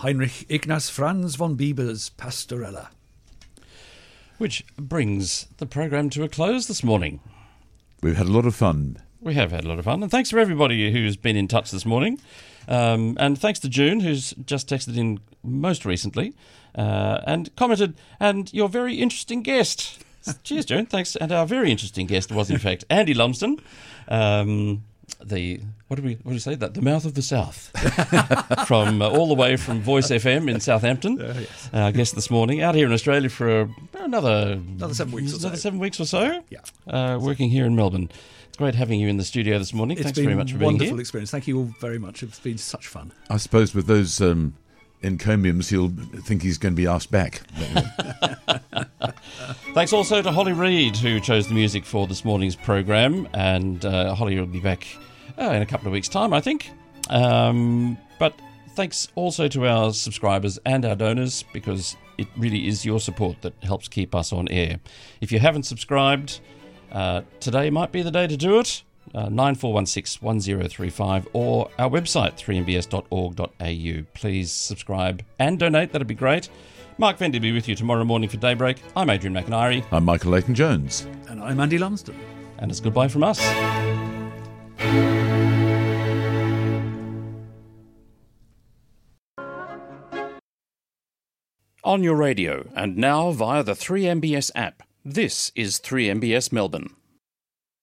Heinrich Ignaz Franz von Bieber's Pastorella. Which brings the program to a close this morning. We've had a lot of fun. We have had a lot of fun, and thanks for everybody who's been in touch this morning. And thanks to June, who's just texted in most recently and commented, and your very interesting guest. Cheers, June. Thanks. And our very interesting guest was, in fact, Andy Lumsden, what do we say? That the mouth of the South, from all the way from Voice FM in Southampton. Yes. Our guest this morning, out here in Australia for another 7 weeks or so. Another 7 weeks or so. Yeah. Working here in Melbourne. It's great having you in the studio this morning. Thanks very much for being here. It's been a wonderful experience. Thank you all very much. It's been such fun. I suppose with those encomiums, he'll think he's going to be asked back. Thanks also to Holly Reid, who chose the music for this morning's program. And Holly will be back in a couple of weeks' time, I think. But thanks also to our subscribers and our donors, because it really is your support that helps keep us on air. If you haven't subscribed, today might be the day to do it. 9416 1035 or our website 3mbs.org.au. Please subscribe and donate, that'd be great. Mark Vendy will be with you tomorrow morning for Daybreak. I'm Adrian McIntyre. I'm Michael Leighton-Jones. And I'm Andy Lumsden. And it's goodbye from us. On your radio and now via the 3MBS app. This is 3MBS Melbourne.